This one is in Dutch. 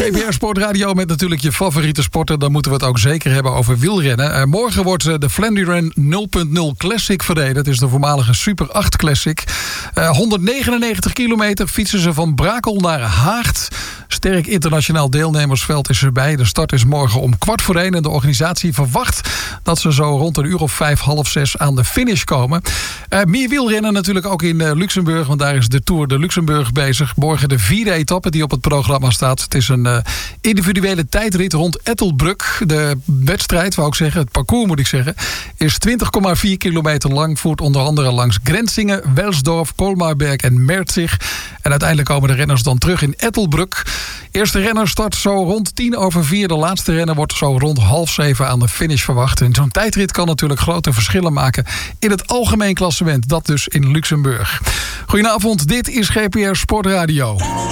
GPR Sportradio met natuurlijk je favoriete sporten. Dan moeten we het ook zeker hebben over wielrennen. Morgen wordt de Flanderen 0.0 Classic verreden. Het is de voormalige Super 8 Classic. 199 kilometer fietsen ze van Brakel naar Haagt. Sterk internationaal deelnemersveld is erbij. De start is morgen om 1:15 en de organisatie verwacht dat ze zo rond 5:30 aan de finish komen. Meer wielrennen natuurlijk ook in Luxemburg, want daar is de Tour de Luxemburg bezig. Morgen de 4e etappe die op het programma staat. Het is een individuele tijdrit rond Ettelbruck. De wedstrijd, wou ik zeggen, het parcours moet ik zeggen, is 20,4 kilometer lang. Voert onder andere langs Grenzingen, Welsdorf, Kolmarberg en Merzig. En uiteindelijk komen de renners dan terug in Ettelbruck. Eerste renner start zo rond 4:10. De laatste renner wordt zo rond 6:30 aan de finish verwacht. En zo'n tijdrit kan natuurlijk grote verschillen maken in het algemeen klassement. Dat dus in Luxemburg. Goedenavond, dit is GPR Sportradio.